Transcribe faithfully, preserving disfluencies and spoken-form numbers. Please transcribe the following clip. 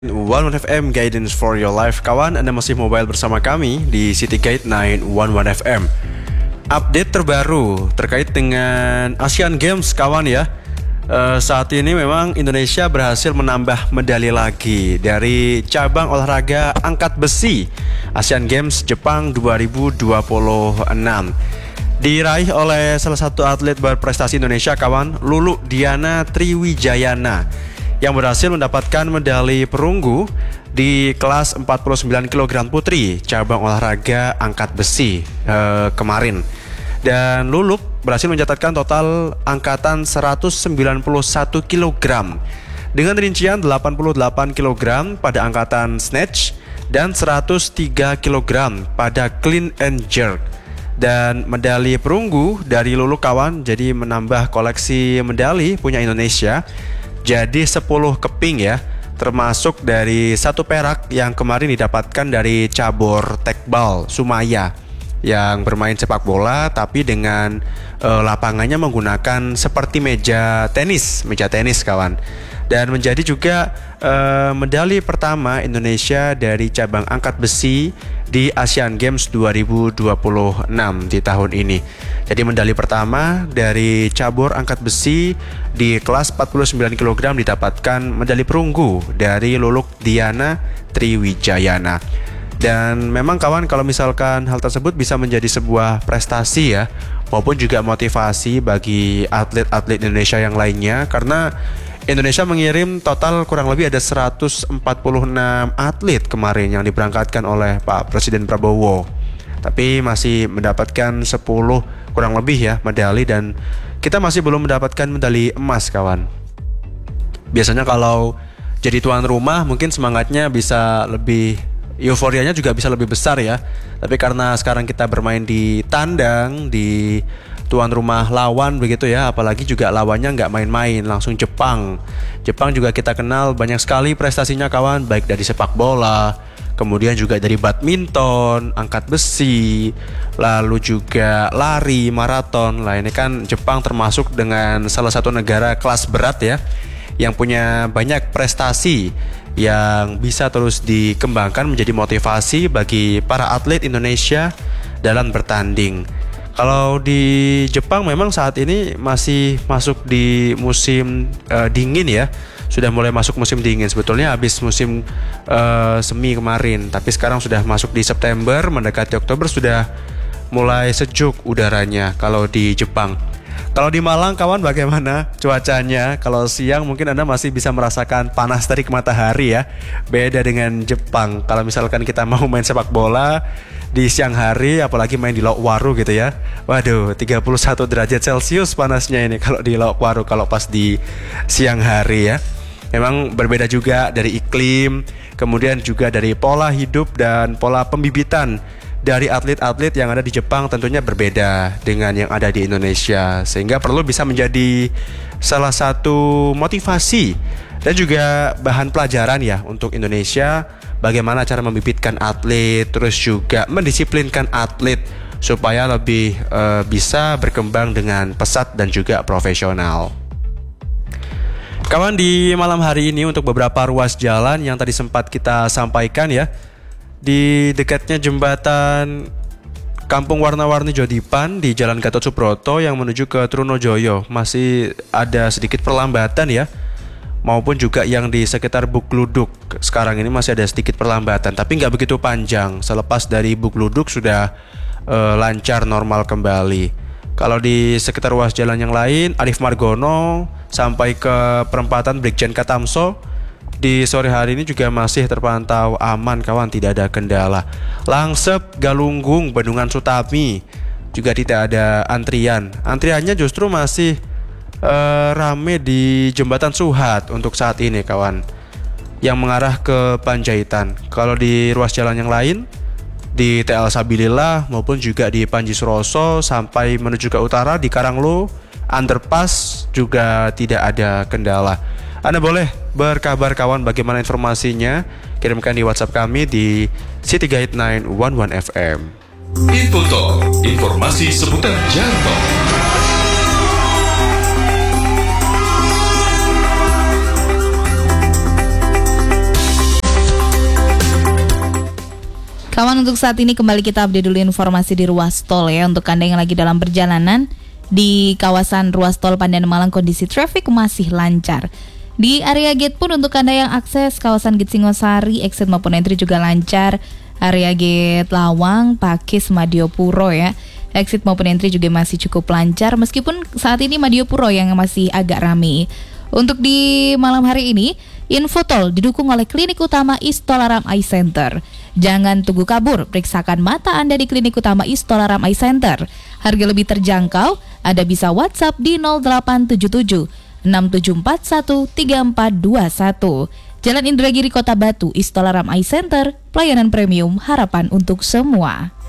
One One F M Guidance for Your Life. Kawan, Anda masih mobile bersama kami di City Guide sembilan satu satu F M. Update terbaru terkait dengan Asian Games, kawan ya. uh, Saat ini memang Indonesia berhasil menambah medali lagi dari cabang olahraga angkat besi Asian Games Jepang dua ribu dua puluh enam. Diraih oleh salah satu atlet berprestasi Indonesia, kawan, Lulu Diana Triwijayana, yang berhasil mendapatkan medali perunggu di kelas empat puluh sembilan kilogram putri cabang olahraga angkat besi eh, kemarin. Dan Lulu berhasil mencatatkan total angkatan seratus sembilan puluh satu kilogram dengan rincian delapan puluh delapan kilogram pada angkatan snatch dan seratus tiga kilogram pada clean and jerk. Dan medali perunggu dari Lulu, kawan, jadi menambah koleksi medali punya Indonesia jadi sepuluh keping ya, termasuk dari satu perak yang kemarin didapatkan dari cabur tekbal Sumaya yang bermain sepak bola tapi dengan uh, lapangannya menggunakan seperti meja tenis, meja tenis, kawan. Dan menjadi juga uh, medali pertama Indonesia dari cabang angkat besi di Asian Games dua ribu dua puluh enam di tahun ini. Jadi medali pertama dari cabur angkat besi di kelas empat puluh sembilan kilogram didapatkan medali perunggu dari Luluk Diana Triwijayana. Dan memang, kawan, kalau misalkan hal tersebut bisa menjadi sebuah prestasi ya, maupun juga motivasi bagi atlet-atlet Indonesia yang lainnya, karena Indonesia mengirim total kurang lebih ada seratus empat puluh enam atlet kemarin yang diberangkatkan oleh Pak Presiden Prabowo. Tapi masih mendapatkan sepuluh kurang lebih ya medali, dan kita masih belum mendapatkan medali emas, kawan. Biasanya kalau jadi tuan rumah mungkin semangatnya bisa lebih, euforianya juga bisa lebih besar ya. Tapi karena sekarang kita bermain di tandang, di tuan rumah lawan begitu ya, apalagi juga lawannya nggak main-main, langsung Jepang. Jepang juga kita kenal banyak sekali prestasinya, kawan, baik dari sepak bola, kemudian juga dari badminton, angkat besi, lalu juga lari, maraton. Lah, ini kan Jepang termasuk dengan salah satu negara kelas berat ya, yang punya banyak prestasi yang bisa terus dikembangkan menjadi motivasi bagi para atlet Indonesia dalam bertanding. Kalau di Jepang memang saat ini masih masuk di musim uh, dingin ya. Sudah mulai masuk musim dingin. Sebetulnya habis musim uh, semi kemarin, tapi sekarang sudah masuk di September, mendekati Oktober, sudah mulai sejuk udaranya kalau di Jepang. Kalau di Malang, kawan, bagaimana cuacanya? Kalau siang mungkin Anda masih bisa merasakan panas terik matahari ya. Beda dengan Jepang. Kalau misalkan kita mau main sepak bola di siang hari, apalagi main di Lokwaru gitu ya, waduh, tiga puluh satu derajat Celcius panasnya ini kalau di Lokwaru, kalau pas di siang hari ya. Memang berbeda juga dari iklim, kemudian juga dari pola hidup dan pola pembibitan dari atlet-atlet yang ada di Jepang tentunya berbeda dengan yang ada di Indonesia, sehingga perlu bisa menjadi salah satu motivasi dan juga bahan pelajaran ya untuk Indonesia, bagaimana cara membibitkan atlet, terus juga mendisiplinkan atlet supaya lebih uh, bisa berkembang dengan pesat dan juga profesional. Kawan, di malam hari ini untuk beberapa ruas jalan yang tadi sempat kita sampaikan ya, di dekatnya jembatan Kampung Warna-Warni Jodipan di Jalan Gatot Subroto yang menuju ke Trunojoyo masih ada sedikit perlambatan ya, maupun juga yang di sekitar Bukluduk sekarang ini masih ada sedikit perlambatan, tapi nggak begitu panjang. Selepas dari Bukluduk sudah uh, lancar normal kembali. Kalau di sekitar ruas jalan yang lain, Arif Margono sampai ke perempatan Brigjen Katamso di sore hari ini juga masih terpantau aman, kawan, tidak ada kendala. Langsep, Galunggung, Bendungan Sutami juga tidak ada antrian. Antriannya justru masih uh, rame di Jembatan Suhat untuk saat ini, kawan, yang mengarah ke Panjaitan. Kalau di ruas jalan yang lain, di T L Sabilillah maupun juga di Panji Suroso sampai menuju ke utara di Karanglo, underpass juga tidak ada kendala. Anda boleh berkabar, kawan, bagaimana informasinya, kirimkan di WhatsApp kami di City Guide sembilan satu satu F M. Info Talk, informasi seputar jalan tol. Kawan, untuk saat ini kembali kita update dulu informasi di ruas tol ya. Untuk Anda yang lagi dalam perjalanan di kawasan ruas tol Pandan Malang, kondisi traffic masih lancar. Di area gate pun untuk Anda yang akses kawasan Gate Singosari, exit maupun entry juga lancar. Area gate Lawang, Pakis, Madiopuro ya, exit maupun entry juga masih cukup lancar. Meskipun saat ini Madiopuro yang masih agak ramai. Untuk di malam hari ini, info tol didukung oleh Klinik Utama Istolaram Eye Center. Jangan tunggu kabur, periksakan mata Anda di Klinik Utama Istolaram Eye Center. Harga lebih terjangkau, Anda bisa WhatsApp di nol delapan tujuh tujuh enam tujuh empat satu tiga empat dua satu. Jalan Indragiri Kota Batu, Istolaram Eye Center, pelayanan premium, harapan untuk semua.